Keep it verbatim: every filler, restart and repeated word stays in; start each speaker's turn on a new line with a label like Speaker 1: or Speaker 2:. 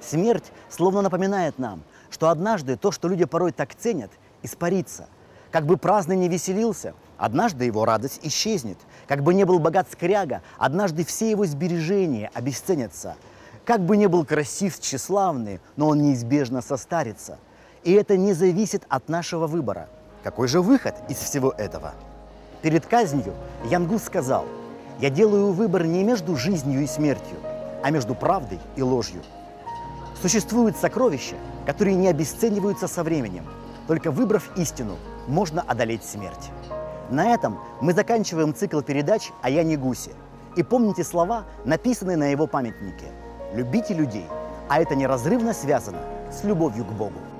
Speaker 1: Смерть словно напоминает нам, что однажды то, что люди порой так ценят, испарится. Как бы праздный не веселился, однажды его радость исчезнет. Как бы не был богат скряга, однажды все его сбережения обесценятся. Как бы не был красив, тщеславный, но он неизбежно состарится. И это не зависит от нашего выбора. Какой же выход из всего этого? Перед казнью Ян Гус сказал: «Я делаю выбор не между жизнью и смертью, а между правдой и ложью». Существуют сокровища, которые не обесцениваются со временем. Только выбрав истину, можно одолеть смерть. На этом мы заканчиваем цикл передач о Яне Гусе. И помните слова, написанные на его памятнике: «Любите людей, а это неразрывно связано с любовью к Богу».